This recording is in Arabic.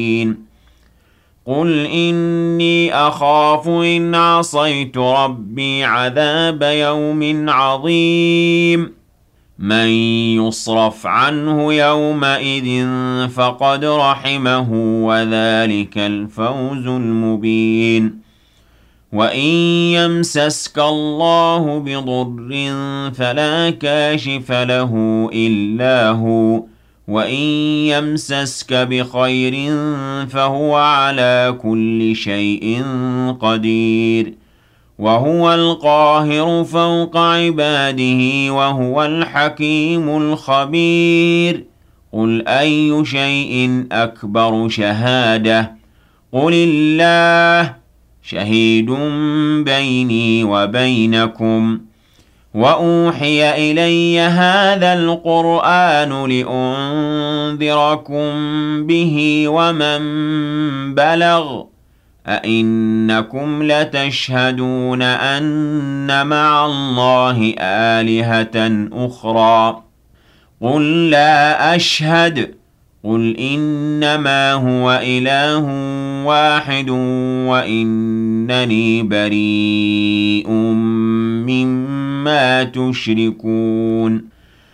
قل إني أخاف إن عصيت ربي عذاب يوم عظيم من يصرف عنه يومئذ فقد رحمه وذلك الفوز المبين وإن يمسسك الله بضر فلا كاشف له إلا هو وإن يمسسك بخير فهو على كل شيء قدير وهو القاهر فوق عباده وهو الحكيم الخبير قل أي شيء أكبر شهادة قل الله شهيد بيني وبينكم وأوحي إلي هذا القرآن لأنذركم به ومن بلغ أئنكم لتشهدون أن مع الله آلهة أخرى قل لا أشهد قل إنما هو إله واحد وإنني بريء مما تشركون